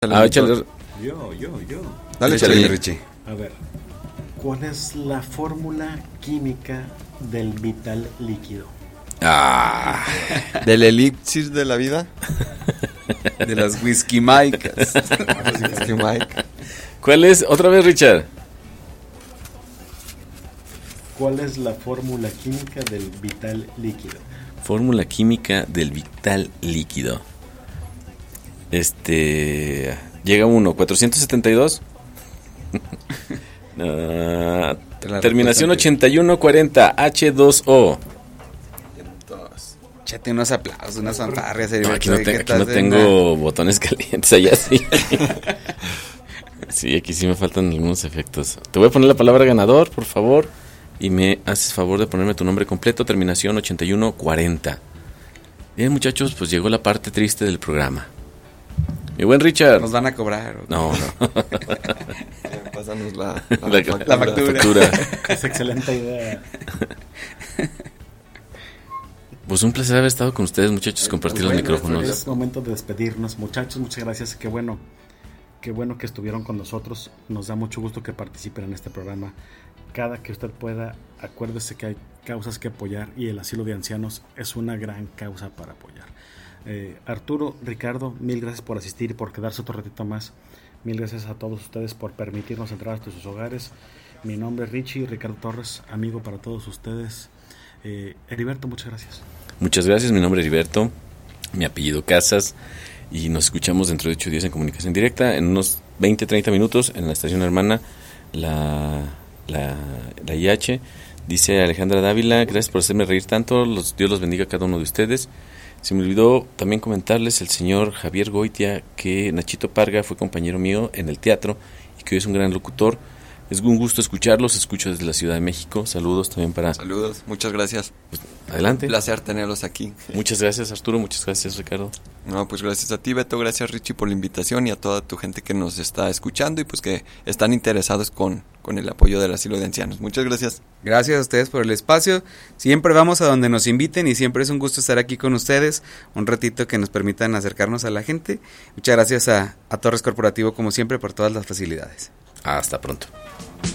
Échale. Yo. Dale, échale, Richie. A ver, ¿cuál es la fórmula química del vital líquido? ¿Del elipsis de la vida? De las whisky maicas. Whisky Mike. ¿Cuál es? Otra vez, Richard. ¿Cuál es la fórmula química del vital líquido? Fórmula química del vital líquido. Llega uno, 472. Terminación 8140, H2O. Échate unos aplausos, unas fanfarrias. No, aquí no tengo botones calientes, allá sí. Sí, aquí sí me faltan algunos efectos. Te voy a poner la palabra ganador, por favor. Y me haces favor de ponerme tu nombre completo, terminación 8140. Bien, muchachos, pues llegó la parte triste del programa. Mi buen Richard. ¿Nos van a cobrar? No. Pásanos la factura. Es excelente idea. Pues un placer haber estado con ustedes, muchachos, compartir los micrófonos. Es momento de despedirnos, muchachos. Muchas gracias. Qué bueno que estuvieron con nosotros. Nos da mucho gusto que participen en este programa. Cada que usted pueda, acuérdese que hay causas que apoyar y el asilo de ancianos es una gran causa para apoyar. Arturo, Ricardo, mil gracias por asistir y por quedarse otro ratito más. Mil gracias a todos ustedes por permitirnos entrar hasta sus hogares. Mi nombre es Richie, Ricardo Torres, amigo para todos ustedes. Heriberto, muchas gracias. Muchas gracias, mi nombre es Heriberto, mi apellido Casas, y nos escuchamos dentro de 8 días en comunicación directa, en unos 20-30 minutos en la estación hermana, la IH. Dice Alejandra Dávila, gracias por hacerme reír tanto, Dios los bendiga a cada uno de ustedes. Se me olvidó también comentarles el señor Javier Goitia que Nachito Parga fue compañero mío en el teatro y que hoy es un gran locutor. Es un gusto escucharlos, escucho desde la Ciudad de México. Saludos también para... Saludos, muchas gracias. Pues, adelante. Un placer tenerlos aquí. Muchas gracias, Arturo, muchas gracias, Ricardo. No, pues gracias a ti, Beto, gracias, Richie, por la invitación y a toda tu gente que nos está escuchando y pues que están interesados con el apoyo del asilo de ancianos. Muchas gracias. Gracias a ustedes por el espacio. Siempre vamos a donde nos inviten y siempre es un gusto estar aquí con ustedes. Un ratito que nos permitan acercarnos a la gente. Muchas gracias a Torres Corporativo, como siempre, por todas las facilidades. Hasta pronto.